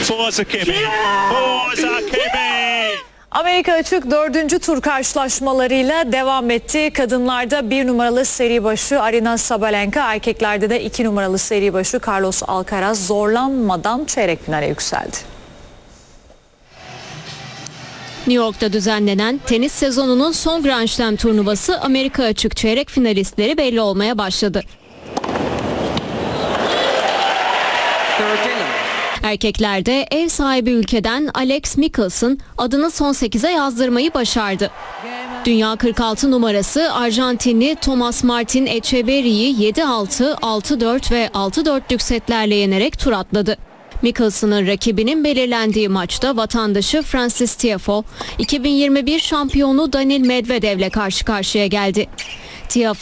Forza Kimi. Forza Kimi. Amerika Açık 4. tur karşılaşmalarıyla devam etti. Kadınlarda 1 numaralı seri başı Aryna Sabalenka, erkeklerde de 2 numaralı seri başı Carlos Alcaraz zorlanmadan çeyrek finale yükseldi. New York'ta düzenlenen tenis sezonunun son Grand Slam turnuvası Amerika Açık çeyrek finalistleri belli olmaya başladı. Erkeklerde ev sahibi ülkeden Alex Michelsen adını son 8'e yazdırmayı başardı. Dünya 46 numarası Arjantinli Thomas Martin Echeverry'i 7-6, 6-4 ve 6-4'lük setlerle yenerek tur atladı. Michelsen'ın rakibinin belirlendiği maçta vatandaşı Francis Tiafoe, 2021 şampiyonu Daniil Medvedev'le karşı karşıya geldi.